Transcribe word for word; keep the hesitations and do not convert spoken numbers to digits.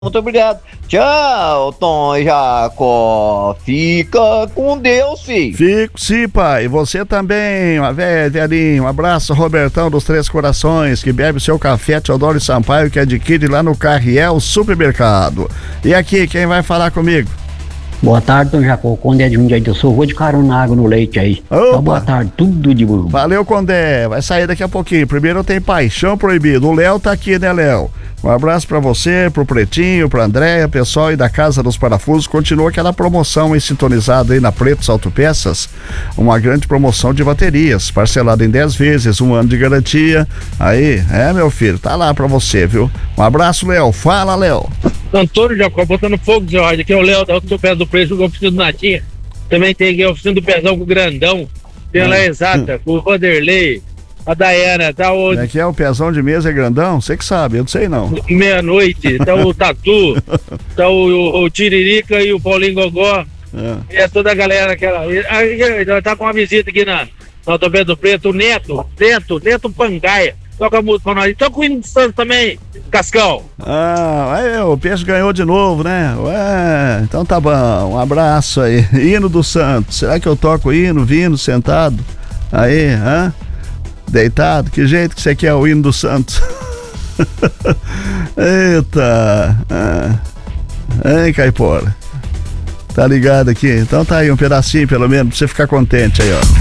Muito obrigado. Tchau, Tom Jacó. Fica com Deus, filho. Fico, sim, pai. Você também, uma velha, velhinho. Um abraço, Robertão dos Três Corações, que bebe seu café Teodoro Sampaio, que adquire lá no Carriel Supermercado. E aqui, quem vai falar comigo? Boa tarde, Tom Jacó. Conde é de Jundiaí do Sul. Vou de carona água no leite aí. Então, boa tarde, tudo de bom. Valeu, Condé. Vai sair daqui a pouquinho. Primeiro tem Paixão Proibido. O Léo tá aqui, né, Léo? Um abraço pra você, pro Pretinho, pra Andréia, pessoal aí da Casa dos Parafusos. Continua aquela promoção aí sintonizada aí na Pretos Autopeças. Uma grande promoção de baterias, parcelada em dez vezes, um ano de garantia. Aí, é, meu filho, tá lá pra você, viu? Um abraço, Léo. Fala, Léo. Antônio Jacó, botando fogo, Zé Roger. Aqui é o Léo da Autopeça do Preço, do Oficina do Natinha. Também tem aqui a Oficina do Pezão com o Grandão. Tem lá Exata, com o Vanderlei. A Dayana, tá o... Aqui é o Pezão de Mesa é grandão? Você que sabe, eu não sei não. Meia-noite, tá o Tatu, tá o, o Tiririca e o Paulinho Gogó. É. E é toda a galera aquela. Tá com uma visita aqui na, na Autopeça do Preto, o Neto, Neto, Neto Pangaia. Toca a música pra nós. Toca o hino do Santos também, Cascão. Ah, aí, o Peixe ganhou de novo, né? Ué, então tá bom, um abraço aí. Hino do Santos, será que eu toco hino, vindo, sentado? Aí, hã? Deitado? Que jeito que você quer o hino do Santos? Eita! Ah. Hein, Caipora? Tá ligado aqui? Então tá aí um pedacinho pelo menos pra você ficar contente aí, ó.